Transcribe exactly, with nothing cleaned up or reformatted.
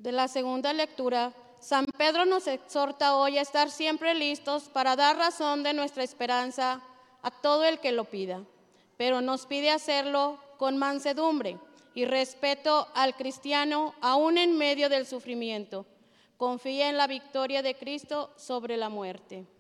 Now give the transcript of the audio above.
de la segunda lectura, San Pedro nos exhorta hoy a estar siempre listos para dar razón de nuestra esperanza a todo el que lo pida, pero nos pide hacerlo con mansedumbre y respeto al cristiano aún en medio del sufrimiento. Confía en la victoria de Cristo sobre la muerte.